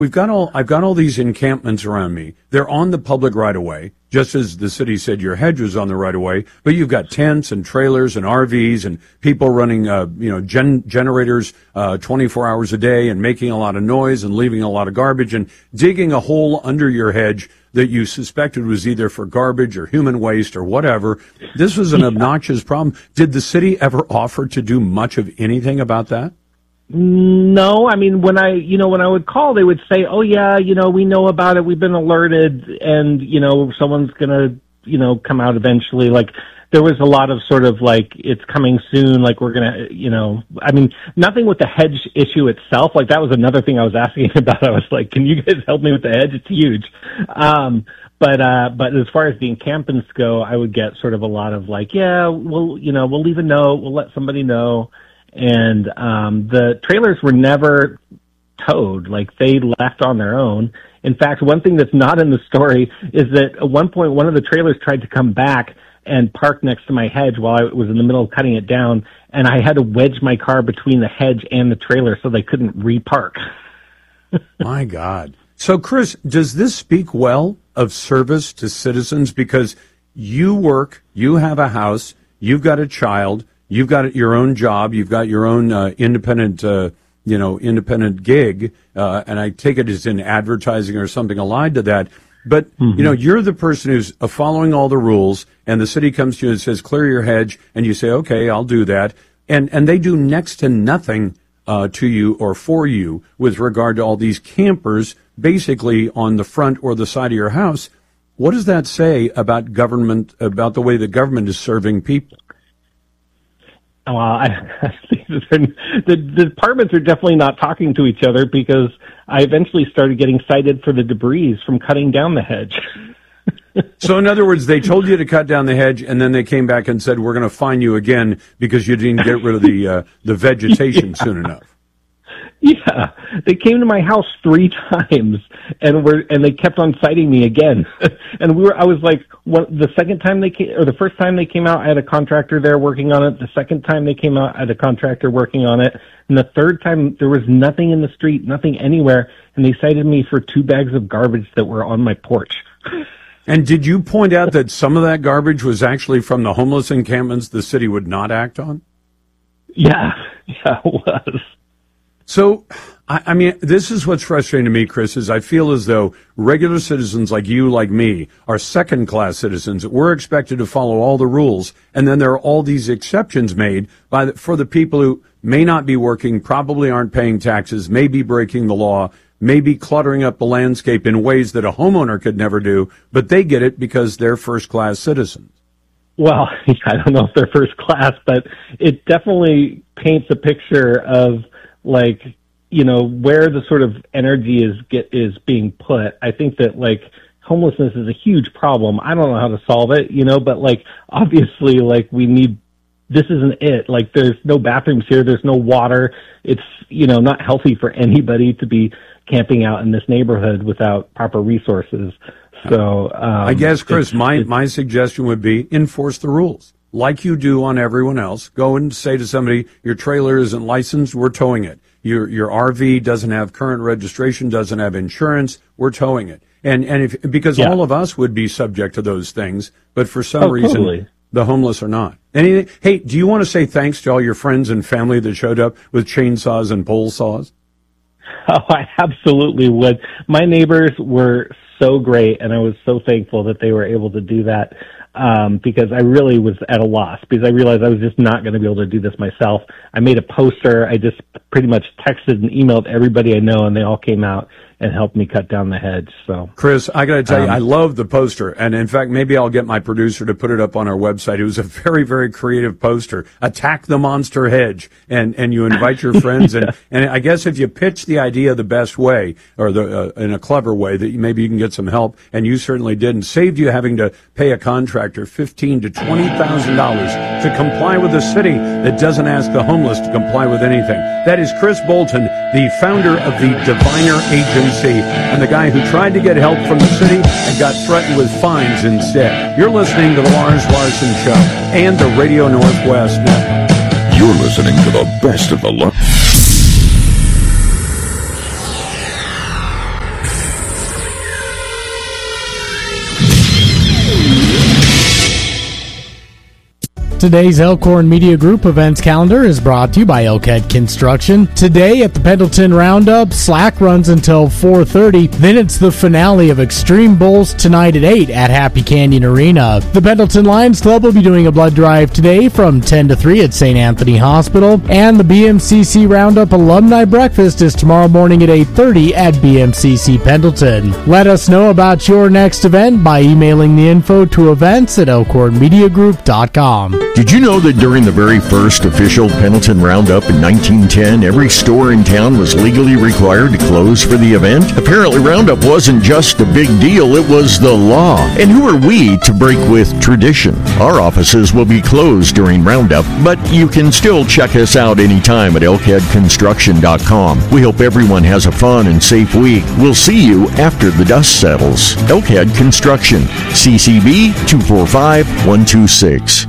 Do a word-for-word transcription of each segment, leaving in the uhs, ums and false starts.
We've got all, I've got all these encampments around me. They're on the public right of way, just as the city said your hedge was on the right of way, but you've got tents and trailers and R Vs and people running, uh, you know, gen- generators, uh, twenty-four hours a day and making a lot of noise and leaving a lot of garbage and digging a hole under your hedge that you suspected was either for garbage or human waste or whatever. This was an obnoxious problem. Did the city ever offer to do much of anything about that? No, I mean, when I, you know, when I would call, they would say, oh yeah, you know, we know about it, we've been alerted, and, you know, someone's gonna, you know, come out eventually. Like, there was a lot of sort of like, it's coming soon, like we're gonna, you know, I mean, nothing with the hedge issue itself. Like, that was another thing I was asking about. I was like, can you guys help me with the hedge? It's huge. Um, but, uh, but as far as the encampments go, I would get sort of a lot of like, yeah, we'll, you know, we'll leave a note, we'll let somebody know. And um, the trailers were never towed. Like, they left on their own. In fact, one thing that's not in the story is that at one point, one of the trailers tried to come back and park next to my hedge while I was in the middle of cutting it down, and I had to wedge my car between the hedge and the trailer so they couldn't repark. My God. So, Chris, does this speak well of service to citizens? Because you work, you have a house, you've got a child, you've got your own job, you've got your own uh, independent, uh, you know, independent gig, uh, and I take it as in advertising or something allied to that. But, mm-hmm. you know, you're the person who's uh, following all the rules, and the city comes to you and says, clear your hedge, and you say, okay, I'll do that. And, and they do next to nothing uh, to you or for you with regard to all these campers basically on the front or the side of your house. What does that say about government, about the way the government is serving people? Well, I, the, the departments are definitely not talking to each other, because I eventually started getting cited for the debris from cutting down the hedge. So, in other words, they told you to cut down the hedge, and then they came back and said, we're going to fine you again because you didn't get rid of the uh, the vegetation yeah. soon enough. Yeah, they came to my house three times, and were and they kept on citing me again. And we were, I was like, one, the second time they came, or the first time they came out, I had a contractor there working on it. The second time they came out, I had a contractor working on it. And the third time, there was nothing in the street, nothing anywhere, and they cited me for two bags of garbage that were on my porch. And did you point out that some of that garbage was actually from the homeless encampments the city would not act on? Yeah, yeah, it was. So, I, I mean, this is what's frustrating to me, Chris, is I feel as though regular citizens like you, like me, are second-class citizens. We're expected to follow all the rules, and then there are all these exceptions made by the, for the people who may not be working, probably aren't paying taxes, may be breaking the law, may be cluttering up the landscape in ways that a homeowner could never do, but they get it because they're first-class citizens. Well, I don't know if they're first class, but it definitely paints a picture of, like, you know, where the sort of energy is get is being put. I think that, like, homelessness is a huge problem. I don't know how to solve it, you know, but, like, obviously, like, we need, this isn't it. Like, there's no bathrooms here, there's no water. It's, you know, not healthy for anybody to be camping out in this neighborhood without proper resources. So, um, I guess, Chris, it's, my, it's, my suggestion would be enforce the rules. Like you do on everyone else. Go and say to somebody, your trailer isn't licensed, we're towing it. Your your R V doesn't have current registration, doesn't have insurance, we're towing it. And and if because yeah. all of us would be subject to those things, but for some oh, reason totally. the homeless are not. Anything? Hey, do you want to say thanks to all your friends and family that showed up with chainsaws and pole saws? Oh, I absolutely would. My neighbors were so great, and I was so thankful that they were able to do that, um, because I really was at a loss, because I realized I was just not going to be able to do this myself. I made a poster. I just pretty much texted and emailed everybody I know, and they all came out and helped me cut down the hedge. So, Chris, I got to tell um, you, I love the poster. And in fact, maybe I'll get my producer to put it up on our website. It was a very, very creative poster. Attack the monster hedge. And, and you invite your friends. And, and I guess if you pitch the idea the best way, or the, uh, in a clever way, that maybe you can get some help. And you certainly did, and saved you having to pay a contractor fifteen to twenty thousand dollars to comply with a city that doesn't ask the homeless to comply with anything. That is Chris Bolton, the founder of the Diviner Agency, and the guy who tried to get help from the city and got threatened with fines instead. You're listening to the Lars Larson Show and the Radio Northwest Network. You're listening to the best of the Today's Elkhorn Media Group events calendar is brought to you by Elkhead Construction. Today at the Pendleton Roundup, Slack runs until four thirty. Then it's the finale of Extreme Bowls tonight at eight at Happy Canyon Arena. The Pendleton Lions Club will be doing a blood drive today from ten to three at Saint Anthony Hospital. And the B M C C Roundup Alumni Breakfast is tomorrow morning at eight thirty at B M C C Pendleton. Let us know about your next event by emailing the info to events at elkhorn media group dot com. Did you know that during the very first official Pendleton Roundup in nineteen ten, every store in town was legally required to close for the event? Apparently, Roundup wasn't just a big deal, it was the law. And who are we to break with tradition? Our offices will be closed during Roundup, but you can still check us out anytime at elkhead construction dot com. We hope everyone has a fun and safe week. We'll see you after the dust settles. Elkhead Construction, C C B two four five one two six.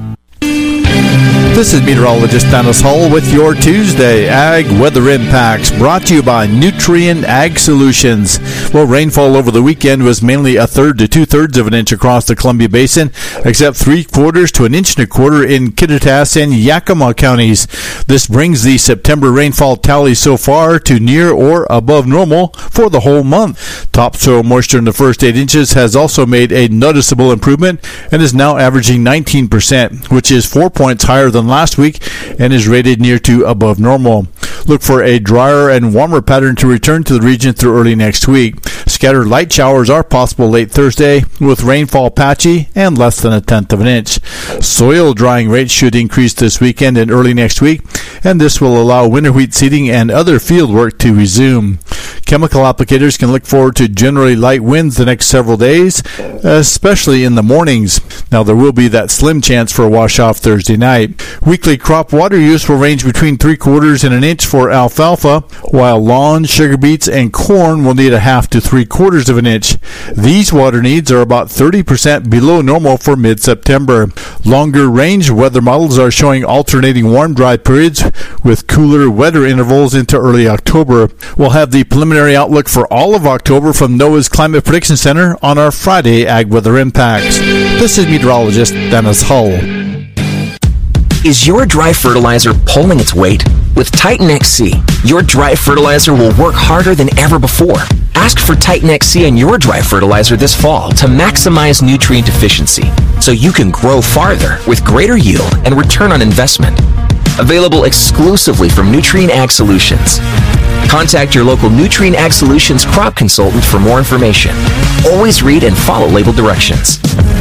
This is meteorologist Dennis Hull with your Tuesday Ag Weather Impacts, brought to you by Nutrien Ag Solutions. Well, rainfall over the weekend was mainly a third to two-thirds of an inch across the Columbia Basin, except three-quarters to an inch and a quarter in Kittitas and Yakima counties. This brings the September rainfall tally so far to near or above normal for the whole month. Topsoil moisture in the first eight inches has also made a noticeable improvement and is now averaging nineteen percent, which is four points higher than last week and is rated near to above normal. Look for a drier and warmer pattern to return to the region through early next week. Scattered light showers are possible late Thursday, with rainfall patchy and less than a tenth of an inch. Soil drying rates should increase this weekend and early next week, and this will allow winter wheat seeding and other field work to resume. Chemical applicators can look forward to generally light winds the next several days, especially in the mornings. Now, there will be that slim chance for a wash-off Thursday night. Weekly crop water use will range between three quarters and an inch for alfalfa, while lawn, sugar beets, and corn will need a half to three quarters of an inch. These water needs are about thirty percent below normal for mid-September. Longer range weather models are showing alternating warm, dry periods with cooler, wetter intervals into early October. We'll have the preliminary outlook for all of October from NOAA's Climate Prediction Center on our Friday Ag Weather Impacts. This is meteorologist Dennis Hull. Is your dry fertilizer pulling its weight? With Titan X C, your dry fertilizer will work harder than ever before. Ask for Titan X C in your dry fertilizer this fall to maximize nutrient efficiency so you can grow farther with greater yield and return on investment. Available exclusively from Nutrien Ag Solutions. Contact your local Nutrien Ag Solutions crop consultant for more information. Always read and follow label directions.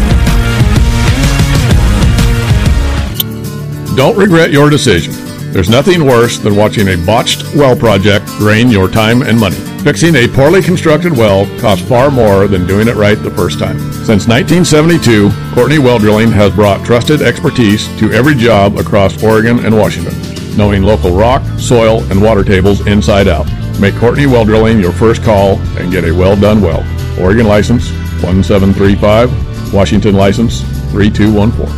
Don't regret your decision. There's nothing worse than watching a botched well project drain your time and money. Fixing a poorly constructed well costs far more than doing it right the first time. Since nineteen seventy-two, Courtney Well Drilling has brought trusted expertise to every job across Oregon and Washington, knowing local rock, soil, and water tables inside out. Make Courtney Well Drilling your first call and get a well done well. Oregon license one seven three five, Washington license three two one four.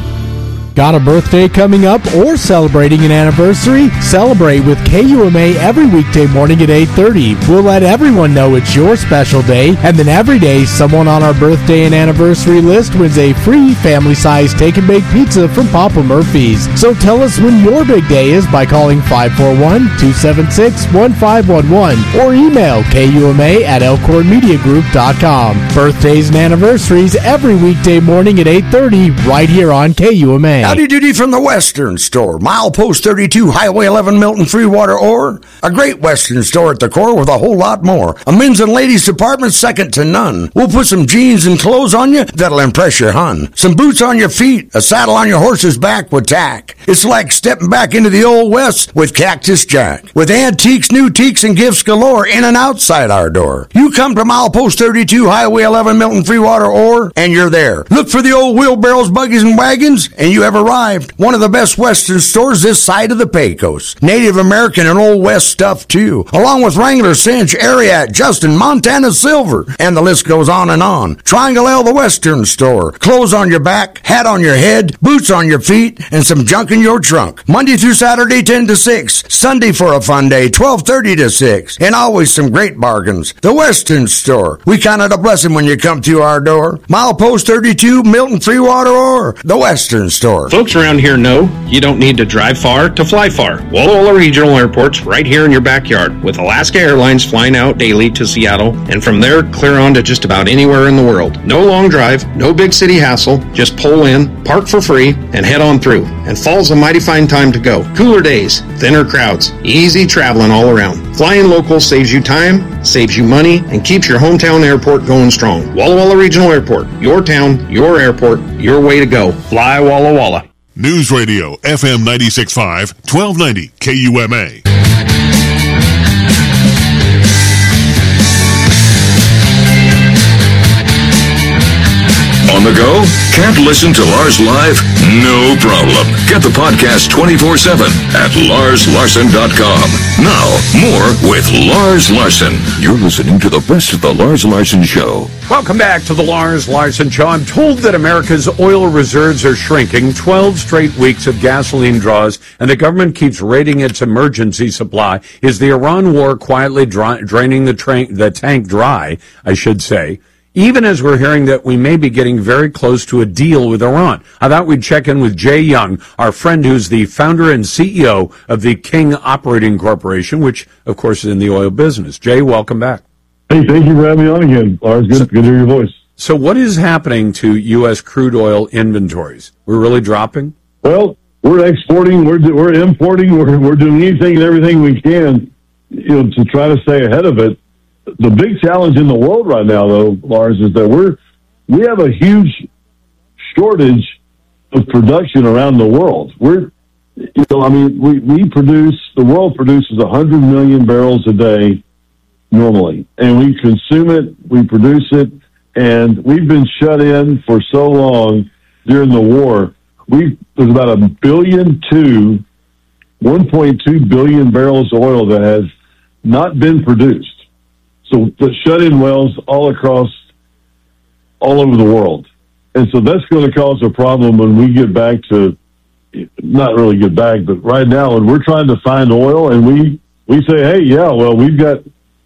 Got a birthday coming up or celebrating an anniversary? Celebrate with K U M A every weekday morning at eight thirty. We'll let everyone know it's your special day, and then every day someone on our birthday and anniversary list wins a free family-sized take-and-bake pizza from Papa Murphy's. So tell us when your big day is by calling five four one, two seven six, one five one one or email K U M A at elkhorn media group dot com. Birthdays and anniversaries every weekday morning at eight thirty right here on K U M A. Howdy doody from the Western Store. Milepost thirty-two, Highway eleven, Milton Freewater Ore. A great Western store at the core with a whole lot more. A men's and ladies department second to none. We'll put some jeans and clothes on you that'll impress your hun. Some boots on your feet, a saddle on your horse's back with tack. It's like stepping back into the old West with Cactus Jack. With antiques, new teaks, and gifts galore in and outside our door. You come to Milepost thirty-two, Highway eleven, Milton Freewater Ore, and you're there. Look for the old wheelbarrows, buggies, and wagons, and you have arrived. One of the best Western stores this side of the Pecos. Native American and Old West stuff, too. Along with Wrangler, Cinch, Ariat, Justin, Montana Silver. And the list goes on and on. Triangle L, the Western Store. Clothes on your back, hat on your head, boots on your feet, and some junk in your trunk. Monday through Saturday, ten to six. Sunday for a fun day, twelve thirty to six. And always some great bargains. The Western Store. We count it a blessing when you come through our door. Milepost thirty-two, Milton Freewater Ore. The Western Store. store. Folks around here know you don't need to drive far to fly far. Walla Walla Regional Airport's right here in your backyard, with Alaska Airlines flying out daily to Seattle, and from there clear on to just about anywhere in the world. No long drive, no big city hassle, just pull in, park for free, and head on through. And fall's a mighty fine time to go. Cooler days, thinner crowds, easy traveling all around. Flying local saves you time, saves you money, and keeps your hometown airport going strong. Walla Walla Regional Airport, your town, your airport, your way to go. Fly Walla Walla. News Radio, F M ninety-six point five, twelve ninety K U M A. On the go? Can't listen to Lars live? No problem. Get the podcast twenty-four seven at lars larson dot com. Now, more with Lars Larson. You're listening to the best of the Lars Larson Show. Welcome back to the Lars Larson Show. I'm told that America's oil reserves are shrinking. twelve straight weeks of gasoline draws, and the government keeps raiding its emergency supply. Is the Iran war quietly dry, draining the, tra- the tank dry, I should say? Even as we're hearing that we may be getting very close to a deal with Iran. I thought we'd check in with Jay Young, our friend who's the founder and C E O of the King Operating Corporation, which, of course, is in the oil business. Jay, welcome back. Hey, thank you for having me on again, Lars. Good, so, good to hear your voice. So what is happening to U S crude oil inventories? We're really dropping? Well, we're exporting, we're we're importing, we're, we're doing anything and everything we can, you know, to try to stay ahead of it. The big challenge in the world right now, though, Lars, is that we're we have a huge shortage of production around the world. We're, you know, I mean, we, we produce, the world produces one hundred million barrels a day normally, and we consume it, we produce it, and we've been shut in for so long during the war. We there's about a billion two, one point two billion barrels of oil that has not been produced. So the shut-in wells all across, all over the world. And so that's going to cause a problem when we get back to, not really get back, but right now when we're trying to find oil and we, we say, hey, yeah, well, we've got,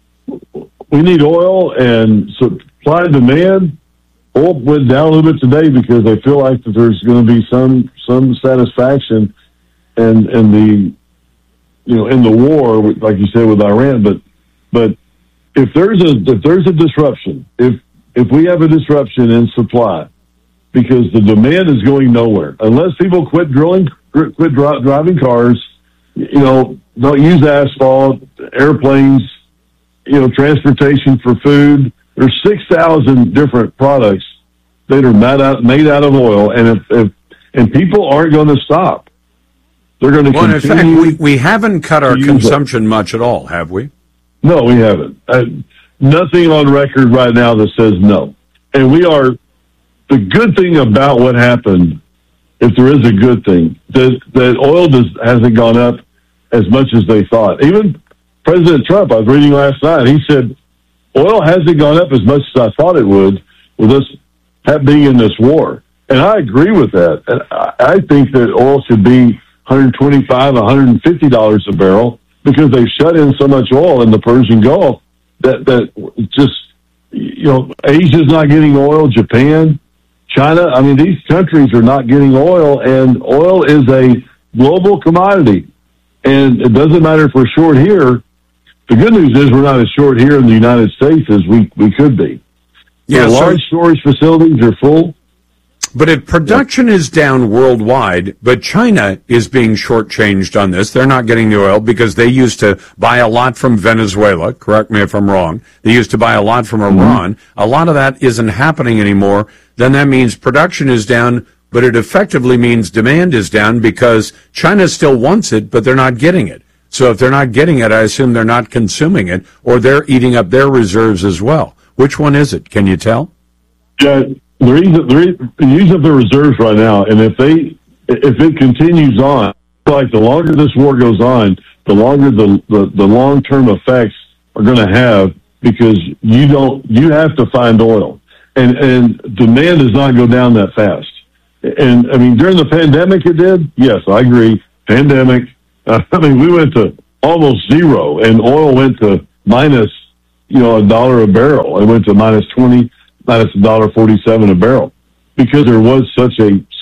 we need oil, and supply and demand, oil went down a little bit today because they feel like that there's going to be some, some satisfaction and, and the, you know, in the war, like you said, with Iran, but, but, If there's a if there's a disruption, if if we have a disruption in supply, because the demand is going nowhere, unless people quit drilling, quit dri- driving cars, you know, don't use asphalt, airplanes, you know, transportation for food. There's six thousand different products that are made out made out of oil, and if, if and people aren't going to stop, they're going to well, continue. In fact, we we haven't cut our consumption it. much at all, have we? No, we haven't. Uh, nothing on record right now that says no. And we are, the good thing about what happened, if there is a good thing, that, that oil does, hasn't gone up as much as they thought. Even President Trump, I was reading last night, he said, oil hasn't gone up as much as I thought it would with us being in this war. And I agree with that. And I, I think that oil should be one twenty-five dollars, one fifty dollars a barrel, because they've shut in so much oil in the Persian Gulf that, that just, you know, Asia's not getting oil, Japan, China. I mean, these countries are not getting oil, and oil is a global commodity. And it doesn't matter if we're short here. The good news is we're not as short here in the United States as we, we could be. Yeah, so large storage facilities are full. But if production is down worldwide, but China is being shortchanged on this, they're not getting the oil because they used to buy a lot from Venezuela. Correct me if I'm wrong. They used to buy a lot from Iran. Mm-hmm. A lot of that isn't happening anymore. Then that means production is down, but it effectively means demand is down because China still wants it, but they're not getting it. So if they're not getting it, I assume they're not consuming it, or they're eating up their reserves as well. Which one is it? Can you tell? Yeah. They're using up their reserves right now, and if they, if it continues on, like the longer this war goes on, the longer the, the, the long-term effects are going to have, because you don't, you have to find oil, and and demand does not go down that fast. And I mean, during the pandemic, it did. Yes, I agree. Pandemic. Uh, I mean, we went to almost zero, and oil went to minus, you know, a dollar a barrel. It went to minus twenty. Minus one dollar forty-seven a barrel, because there was such a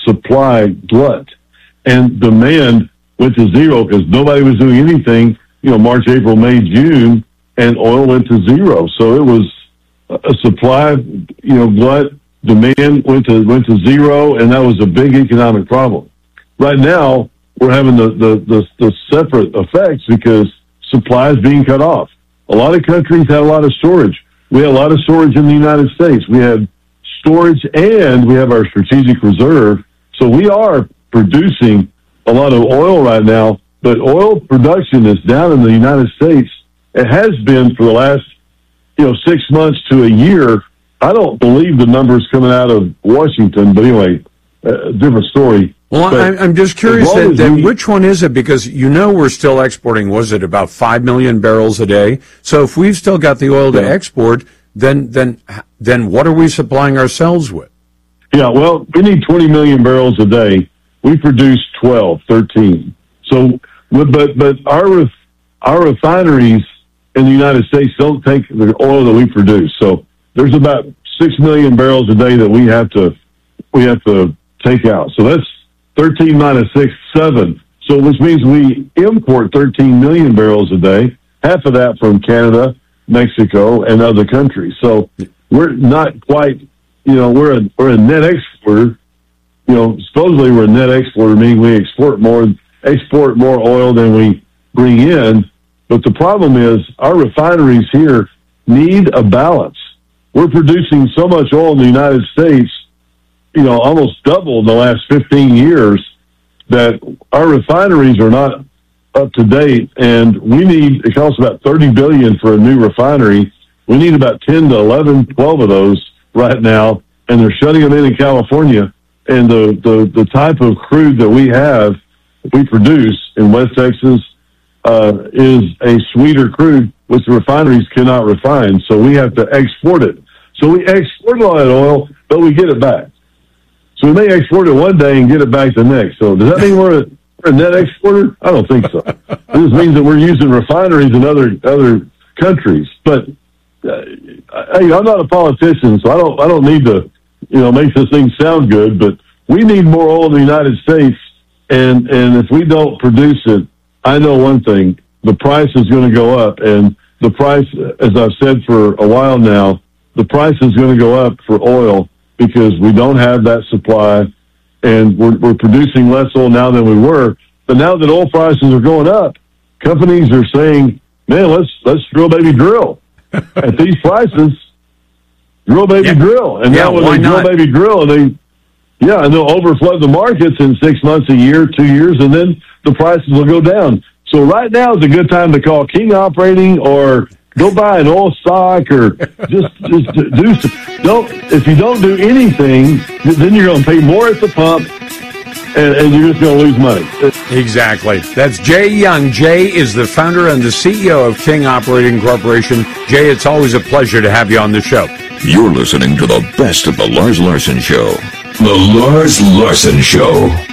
supply glut, and demand went to zero because nobody was doing anything, you know, March, April, May, June, and oil went to zero. So it was a supply, you know, glut, demand went to went to zero, and that was a big economic problem. Right now, we're having the, the, the, the separate effects because supply is being cut off. A lot of countries have a lot of storage. We have a lot of storage in the United States. We have storage and we have our strategic reserve. So we are producing a lot of oil right now, but oil production is down in the United States. It has been for the last, you know, six months to a year. I don't believe the numbers coming out of Washington, but anyway, a uh, different story. Well, but I'm just curious, then, then we, which one is it? Because you know we're still exporting, was it about five million barrels a day? So if we've still got the oil to yeah. export, then then then what are we supplying ourselves with? Yeah, well, we need twenty million barrels a day. We produce twelve, thirteen. So, but but our our refineries in the United States don't take the oil that we produce. So there's about six million barrels a day that we have to we have to take out. So that's thirteen minus six, seven. So which means we import thirteen million barrels a day, half of that from Canada, Mexico, and other countries. So we're not quite, you know, we're a, we're a net exporter. You know, supposedly we're a net exporter, meaning we export more, export more oil than we bring in. But the problem is our refineries here need a balance. We're producing so much oil in the United States, you know, almost double in the last fifteen years, that our refineries are not up to date, and we need, it costs about thirty billion dollars for a new refinery. We need about ten to eleven, twelve of those right now, and they're shutting them in in California. And the, the, the type of crude that we have, we produce in West Texas, uh, is a sweeter crude, which the refineries cannot refine. So we have to export it. So we export a lot of oil, but we get it back. So we may export it one day and get it back the next. So does that mean we're a, we're a net exporter? I don't think so. This means that we're using refineries in other other countries. But uh, hey, I'm not a politician, so I don't I don't need to, you know, make this thing sound good. But we need more oil in the United States, and and if we don't produce it, I know one thing: the price is going to go up. And the price, as I've said for a while now, the price is going to go up for oil, because we don't have that supply, and we're, we're producing less oil now than we were. But now that oil prices are going up, companies are saying, man, let's let's drill, baby, drill. At these prices, drill, baby, yeah. drill. And yeah, now when why they drill, not? baby, drill, and they, yeah, and they'll overflood the markets in six months, a year, two years, and then the prices will go down. So right now is a good time to call King Operating, or go buy an oil stock, or just just do some, don't. If you don't do anything, then you're going to pay more at the pump, and, and you're just going to lose money. Exactly. That's Jay Young. Jay is the founder and the C E O of King Operating Corporation. Jay, it's always a pleasure to have you on the show. You're listening to the best of the Lars Larson Show. The Lars Larson Show.